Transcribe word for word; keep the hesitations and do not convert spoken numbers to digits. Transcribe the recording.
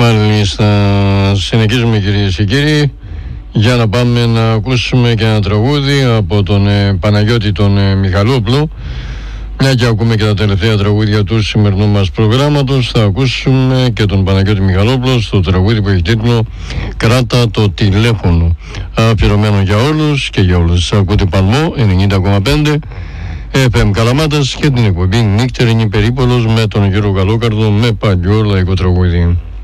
Μάλιστα, συνεχίζουμε κυρίες και κύριοι για να πάμε να ακούσουμε και ένα τραγούδι από τον ε, Παναγιώτη τον ε, Μιχαλόπουλο. Μια και ακούμε και τα τελευταία τραγούδια του σημερινού μας προγράμματος, θα ακούσουμε και τον Παναγιώτη Μιχαλόπουλο στο τραγούδι που έχει τίτλο «Κράτα το τηλέφωνο». Αφιερωμένο για όλους και για όλους. Ακούτε Παλμό ενενήντα κόμμα πέντε εφ εμ Καλαμάτας και την εκπομπή Νύχτερινη Περίπολος με τον Γιώργο Καλόκαρδο με παλιό λαϊκό τραγούδι.